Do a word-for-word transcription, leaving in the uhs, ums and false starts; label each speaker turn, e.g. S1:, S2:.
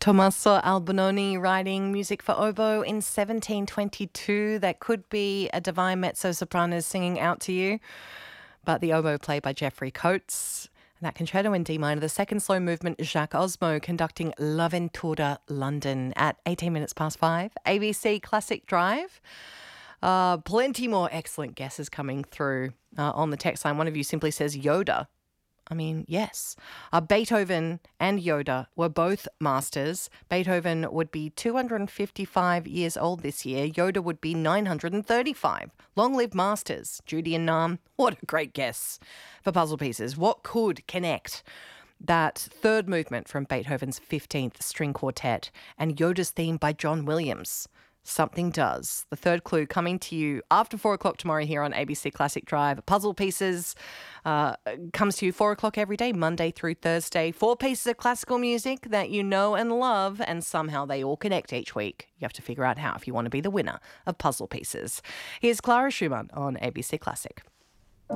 S1: Tommaso Albinoni writing music for oboe in seventeen twenty-two. That could be a divine mezzo-soprano singing out to you, but the oboe played by Geoffrey Coates. And that concerto in D minor, the second slow movement, Jacques Osmo conducting L'Avventura London at eighteen minutes past five. A B C Classic Drive. Uh, plenty more excellent guesses coming through uh, on the text line. One of you simply says Yoda. I mean, yes. Uh, Beethoven and Yoda were both masters. Beethoven would be two hundred fifty-five years old this year. Yoda would be nine hundred thirty-five. Long live masters. Judy and Nam, what a great guess for puzzle pieces. What could connect that third movement from Beethoven's fifteenth String Quartet and Yoda's theme by John Williams? Something does. The third clue coming to you after four o'clock tomorrow here on A B C Classic Drive. Puzzle Pieces uh, comes to you four o'clock every day, Monday through Thursday. Four pieces of classical music that you know and love, and somehow they all connect each week. You have to figure out how if you want to be the winner of Puzzle Pieces. Here's Clara Schumann on A B C Classic.